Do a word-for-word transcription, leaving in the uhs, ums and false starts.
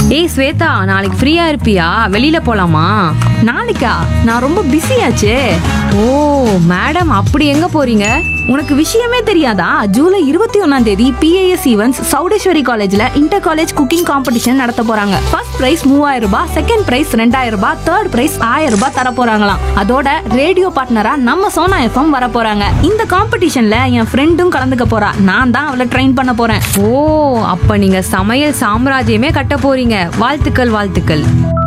ஏய் ஸ்வேதா, நாளைக்கு ஃப்ரீயா இருப்பியா? வெளியில போலாமா? நாளைக்கா? நான் ரொம்ப பிஸியாச்சே. ஓ மேடம், அப்படி எங்க போறீங்க? உனக்கு விஷயமே தெரியாதா? ஜூலை இருபத்தி ஒன்னாம் தேதி பிஏஎஸ் ஈவென்ட்ஸ் சௌடேஸ்வரி காலேஜ்ல இன்டர் காலேஜ் குக்கிங் காம்படிஷன் நடத்த போறாங்க. ஃபர்ஸ்ட் பிரைஸ் மூவாயிரம் ரூபாய், செகண்ட் பிரைஸ் ரெண்டாயிரம் ரூபாய், தேர்ட் பிரைஸ் ஆயிரம் ரூபாய் தர போறாங்களாம். அதோட ரேடியோ பார்ட்னரா நம்ம சோனா எஃப்எம் வர போறாங்க. இந்த காம்படிஷன்ல என் ஃப்ரெண்டும் கலந்துக்க போறா. நான் தான் அவளை ட்ரெயின் பண்ண போறேன். ஓ, அப்ப நீங்க சமையல் சாம்ராஜ்யமே கட்ட போறீங்க. வாழ்த்துக்கள் வாழ்த்துக்கள்.